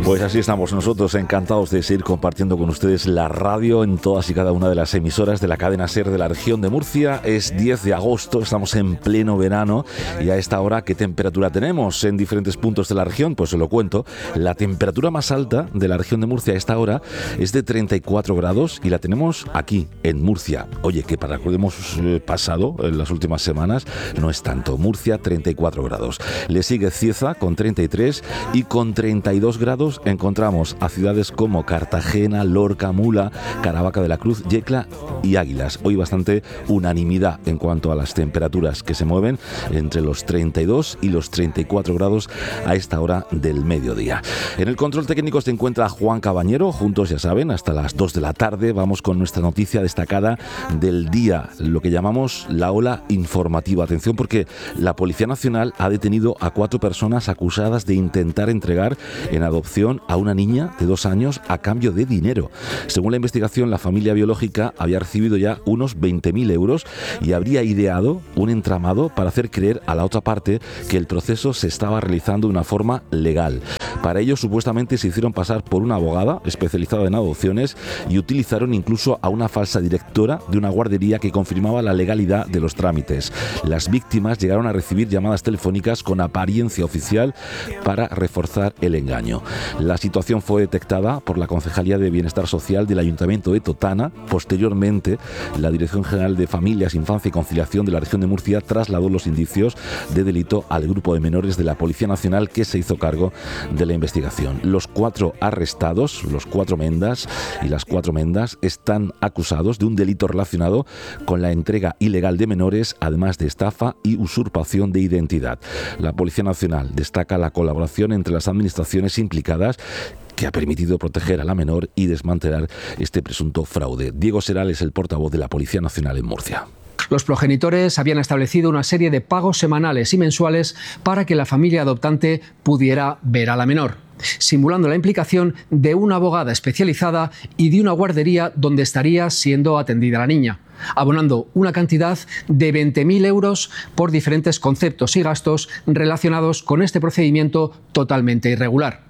Pues así estamos nosotros, encantados de seguir compartiendo con ustedes la radio en todas y cada una de las emisoras de la cadena SER de la región de Murcia. Es 10 de agosto, estamos en pleno verano y a esta hora, ¿qué temperatura tenemos en diferentes puntos de la región? Pues os lo cuento. La temperatura más alta de la región de Murcia a esta hora es de 34 grados y la tenemos aquí, en Murcia. Oye, que para lo que hemos pasado en las últimas semanas no es tanto. Murcia, 34 grados. Le sigue Cieza con 33 y con 32 grados encontramos a ciudades como Cartagena, Lorca, Mula, Caravaca de la Cruz, Yecla y Águilas. Hoy bastante unanimidad en cuanto a las temperaturas que se mueven entre los 32 y los 34 grados a esta hora del mediodía. En el control técnico se encuentra Juan Cabañero, juntos ya saben, hasta las 2 de la tarde vamos con nuestra noticia destacada del día, lo que llamamos la ola informativa. Atención porque la Policía Nacional ha detenido a 4 personas acusadas de intentar entregar en adopción a una niña de 2 años a cambio de dinero. Según la investigación, la familia biológica había recibido ya unos 20.000 euros y habría ideado un entramado para hacer creer a la otra parte que el proceso se estaba realizando de una forma legal. Para ello, supuestamente se hicieron pasar por una abogada especializada en adopciones y utilizaron incluso a una falsa directora de una guardería que confirmaba la legalidad de los trámites. Las víctimas llegaron a recibir llamadas telefónicas con apariencia oficial para reforzar el engaño. La situación fue detectada por la Concejalía de Bienestar Social del Ayuntamiento de Totana. Posteriormente, la Dirección General de Familias, Infancia y Conciliación de la región de Murcia trasladó los indicios de delito al grupo de menores de la Policía Nacional que se hizo cargo de la investigación. Los 4 arrestados, los 4 mendas y las 4 mendas están acusados de un delito relacionado con la entrega ilegal de menores, además de estafa y usurpación de identidad. La Policía Nacional destaca la colaboración entre las administraciones implicadas que ha permitido proteger a la menor y desmantelar este presunto fraude. Diego Seral es el portavoz de la Policía Nacional en Murcia. Los progenitores habían establecido una serie de pagos semanales y mensuales para que la familia adoptante pudiera ver a la menor, simulando la implicación de una abogada especializada y de una guardería donde estaría siendo atendida la niña, abonando una cantidad de 20.000 euros por diferentes conceptos y gastos relacionados con este procedimiento totalmente irregular.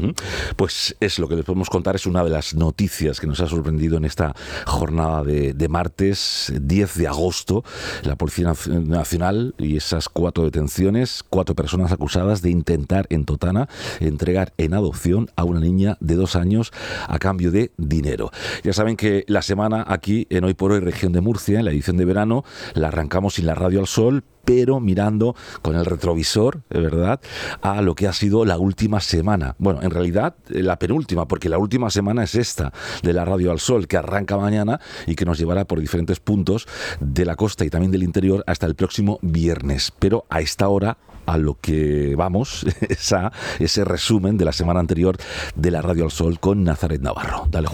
Pues es lo que les podemos contar, es una de las noticias que nos ha sorprendido en esta jornada de martes 10 de agosto. La Policía Nacional y esas 4 detenciones, 4 personas acusadas de intentar en Totana entregar en adopción a una niña de 2 años a cambio de dinero. Ya saben que la semana aquí en Hoy por Hoy Región de Murcia, en la edición de verano, la arrancamos sin la radio al sol, pero mirando con el retrovisor, ¿verdad?, a lo que ha sido la última semana. Bueno, en realidad la penúltima, porque la última semana es esta de la Radio al Sol, que arranca mañana y que nos llevará por diferentes puntos de la costa y también del interior hasta el próximo viernes. Pero a esta hora, a lo que vamos, ese resumen de la semana anterior de la Radio al Sol con Nazaret Navarro. Dale, Juan.